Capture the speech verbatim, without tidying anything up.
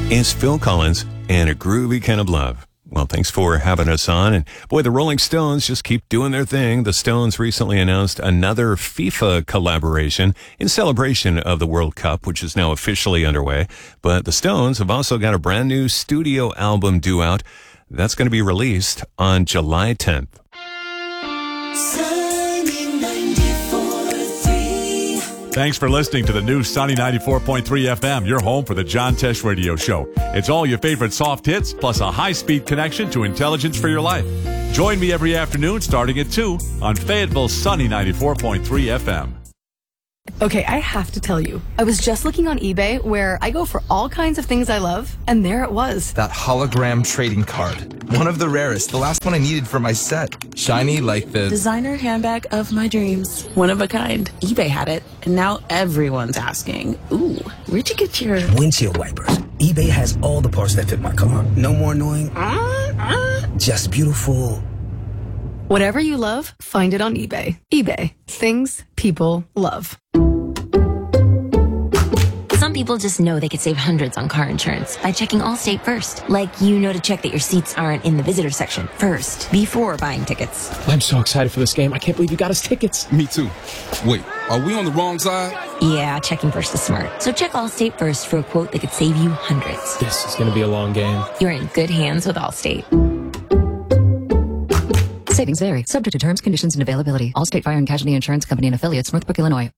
It's Phil Collins and A Groovy Kind of Love. Well, thanks for having us on. And boy, the Rolling Stones just keep doing their thing. The Stones recently announced another FIFA collaboration in celebration of the World Cup, which is now officially underway. But the Stones have also got a brand new studio album due out. That's going to be released on July tenth. Thanks for listening to the new Sunny ninety-four point three F M, your home for the John Tesh Radio Show. It's all your favorite soft hits, plus a high-speed connection to intelligence for your life. Join me every afternoon starting at two on Fayetteville's Sunny ninety-four point three F M. Okay, I have to tell you, I was just looking on eBay where I go for all kinds of things I love, and there it was. That hologram trading card. One of the rarest, the last one I needed for my set. Shiny like the... designer handbag of my dreams. One of a kind. eBay had it, and now everyone's asking, ooh, where'd you get your... windshield wipers. eBay has all the parts that fit my car. No more annoying... Uh, uh, just beautiful... Whatever you love, find it on eBay. eBay. Things people love. Some people just know they could save hundreds on car insurance by checking Allstate first. Like, you know to check that your seats aren't in the visitor section first, before buying tickets. I'm so excited for this game. I can't believe you got us tickets. Me too. Wait, are we on the wrong side? Yeah, checking first is smart. So check Allstate first for a quote that could save you hundreds. This is going to be a long game. You're in good hands with Allstate. Savings vary, subject to terms, conditions, and availability. Allstate Fire and Casualty Insurance Company and affiliates, Northbrook, Illinois.